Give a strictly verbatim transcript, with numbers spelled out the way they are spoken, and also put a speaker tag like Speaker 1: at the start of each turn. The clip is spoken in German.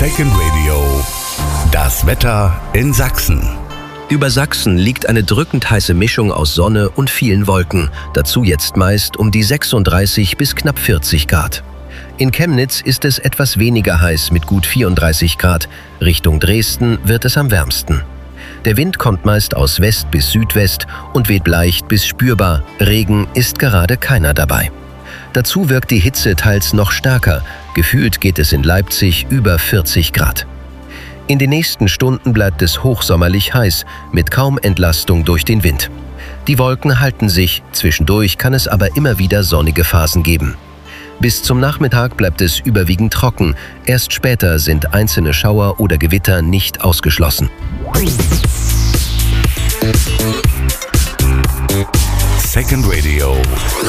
Speaker 1: Second Radio. Das Wetter in Sachsen.
Speaker 2: Über Sachsen liegt eine drückend heiße Mischung aus Sonne und vielen Wolken. Dazu jetzt meist um die sechsunddreißig bis knapp vierzig Grad. In Chemnitz ist es etwas weniger heiß mit gut vierunddreißig Grad. Richtung Dresden wird es am wärmsten. Der Wind kommt meist aus West bis Südwest und weht leicht bis spürbar. Regen ist gerade keiner dabei. Dazu wirkt die Hitze teils noch stärker. Gefühlt geht es in Leipzig über vierzig Grad. In den nächsten Stunden bleibt es hochsommerlich heiß, mit kaum Entlastung durch den Wind. Die Wolken halten sich, zwischendurch kann es aber immer wieder sonnige Phasen geben. Bis zum Nachmittag bleibt es überwiegend trocken, erst später sind einzelne Schauer oder Gewitter nicht ausgeschlossen.
Speaker 1: Second Radio.